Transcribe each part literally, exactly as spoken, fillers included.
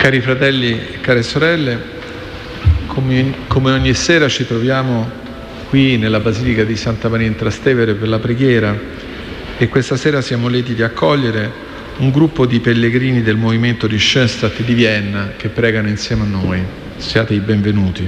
Cari fratelli e care sorelle, come, come ogni sera ci troviamo qui nella Basilica di Santa Maria in Trastevere per la preghiera e questa sera siamo lieti di accogliere un gruppo di pellegrini del movimento di Schoenstatt di Vienna che pregano insieme a noi. Siate i benvenuti.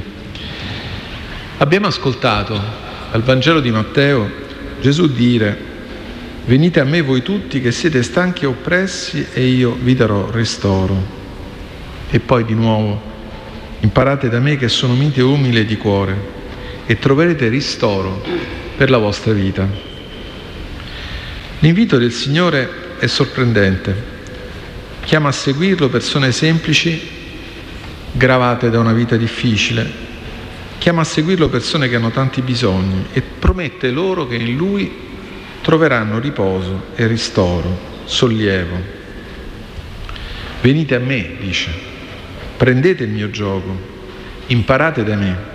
Abbiamo ascoltato dal Vangelo di Matteo Gesù dire: venite a me voi tutti che siete stanchi e oppressi e io vi darò ristoro. E poi di nuovo: imparate da me che sono mite e umile di cuore e troverete ristoro per la vostra vita. L'invito del Signore è sorprendente. Chiama a seguirlo persone semplici, gravate da una vita difficile. Chiama a seguirlo persone che hanno tanti bisogni e promette loro che in Lui troveranno riposo e ristoro, sollievo. Venite a me, dice. Prendete il mio giogo, imparate da me.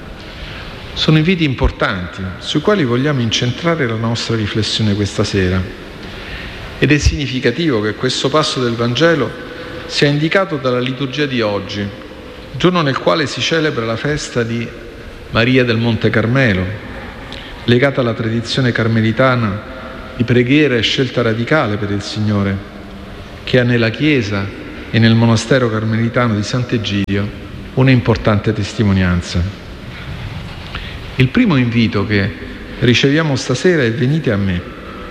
Sono inviti importanti sui quali vogliamo incentrare la nostra riflessione questa sera. Ed è significativo che questo passo del Vangelo sia indicato dalla liturgia di oggi, giorno nel quale si celebra la festa di Maria del Monte Carmelo, legata alla tradizione carmelitana di preghiera e scelta radicale per il Signore, che ha nella Chiesa e nel monastero carmelitano di Sant'Egidio una importante testimonianza. Il primo invito che riceviamo stasera è: venite a me.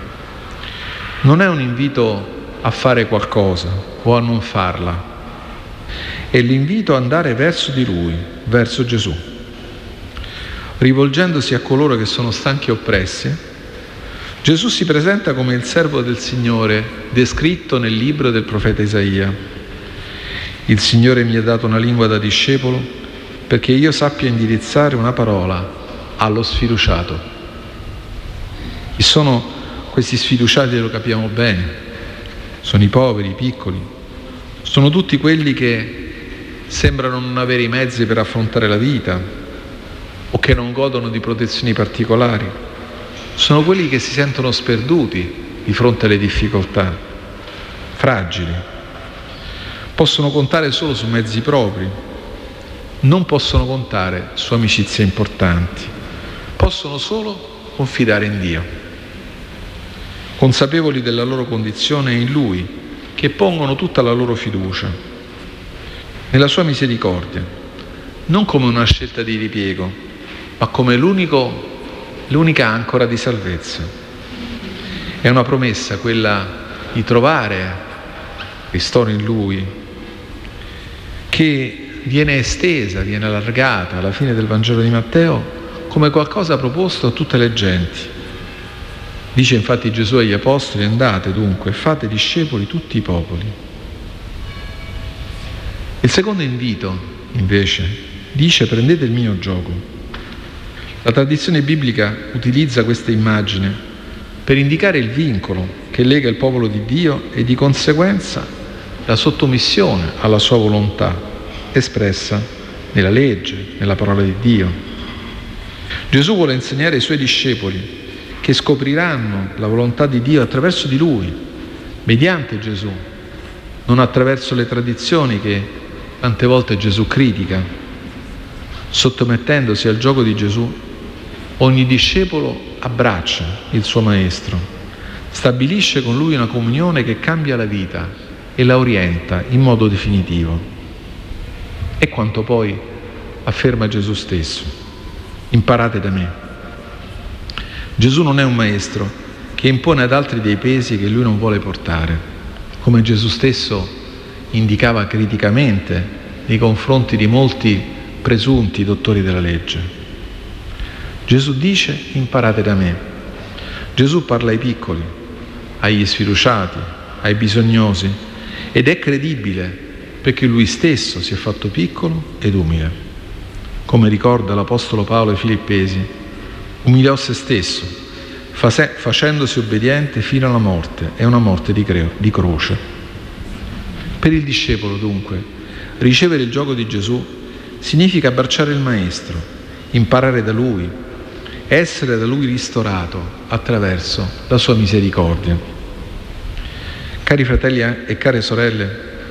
Non è un invito a fare qualcosa o a non farla, è l'invito ad andare verso di Lui, verso Gesù. Rivolgendosi a coloro che sono stanchi e oppressi, Gesù si presenta come il servo del Signore descritto nel libro del profeta Isaia. Il Signore mi ha dato una lingua da discepolo perché io sappia indirizzare una parola allo sfiduciato. Chi sono questi sfiduciati? Lo capiamo bene. Sono i poveri, i piccoli. Sono tutti quelli che sembrano non avere i mezzi per affrontare la vita o che non godono di protezioni particolari. Sono quelli che si sentono sperduti di fronte alle difficoltà, fragili. Possono contare solo su mezzi propri, non possono contare su amicizie importanti, possono solo confidare in Dio. Consapevoli della loro condizione è in Lui che pongono tutta la loro fiducia, nella sua misericordia, non come una scelta di ripiego, ma come l'unico, l'unica ancora di salvezza. È una promessa quella di trovare ristoro in Lui, che viene estesa, viene allargata alla fine del Vangelo di Matteo come qualcosa proposto a tutte le genti. Dice infatti Gesù agli Apostoli: andate dunque e fate discepoli tutti i popoli. Il secondo invito, invece, dice: prendete il mio giogo. La tradizione biblica utilizza questa immagine per indicare il vincolo che lega il popolo di Dio e di conseguenza la sottomissione alla sua volontà, espressa nella legge, nella parola di Dio. Gesù vuole insegnare ai suoi discepoli che scopriranno la volontà di Dio attraverso di Lui, mediante Gesù, non attraverso le tradizioni che tante volte Gesù critica. Sottomettendosi al gioco di Gesù, ogni discepolo abbraccia il suo Maestro, stabilisce con Lui una comunione che cambia la vita e la orienta in modo definitivo. È quanto poi afferma Gesù stesso: imparate da me. Gesù non è un maestro che impone ad altri dei pesi che lui non vuole portare, come Gesù stesso indicava criticamente nei confronti di molti presunti dottori della legge. Gesù dice: imparate da me. Gesù parla ai piccoli, agli sfiduciati, ai bisognosi, ed è credibile perché lui stesso si è fatto piccolo ed umile. Come ricorda l'Apostolo Paolo ai Filippesi, umiliò se stesso, facendosi obbediente fino alla morte, e una morte di, cre- di croce. Per il discepolo, dunque, ricevere il giogo di Gesù significa abbracciare il Maestro, imparare da Lui, essere da Lui ristorato attraverso la sua misericordia. Cari fratelli e care sorelle,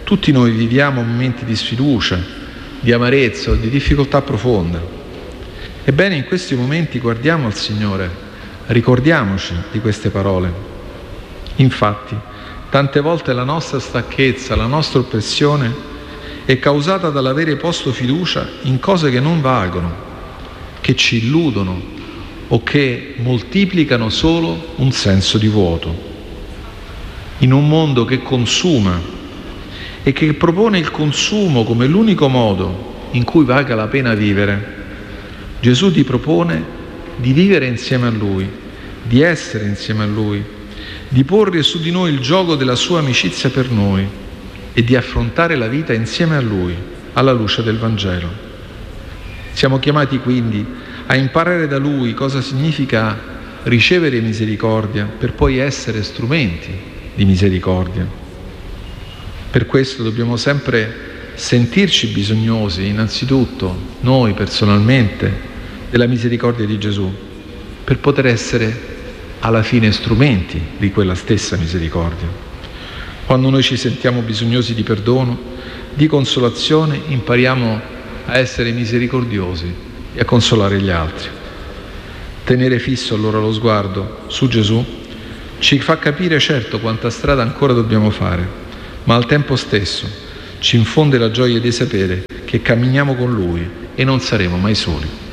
Tutti noi viviamo momenti di sfiducia, di amarezza o di difficoltà profonda. Ebbene, in questi momenti guardiamo al Signore, ricordiamoci di queste parole. Infatti, tante volte la nostra stanchezza, la nostra oppressione è causata dall'avere posto fiducia in cose che non valgono, che ci illudono o che moltiplicano solo un senso di vuoto. In un mondo che consuma e che propone il consumo come l'unico modo in cui valga la pena vivere, Gesù ti propone di vivere insieme a Lui, di essere insieme a Lui, di porre su di noi il gioco della sua amicizia per noi e di affrontare la vita insieme a Lui, alla luce del Vangelo. Siamo chiamati quindi a imparare da Lui cosa significa ricevere misericordia per poi essere strumenti di misericordia. Per questo dobbiamo sempre sentirci bisognosi, innanzitutto noi personalmente, della misericordia di Gesù, per poter essere alla fine strumenti di quella stessa misericordia. Quando noi ci sentiamo bisognosi di perdono, di consolazione, impariamo a essere misericordiosi e a consolare gli altri. Tenere fisso allora lo sguardo su Gesù ci fa capire certo quanta strada ancora dobbiamo fare, ma al tempo stesso ci infonde la gioia di sapere che camminiamo con Lui e non saremo mai soli.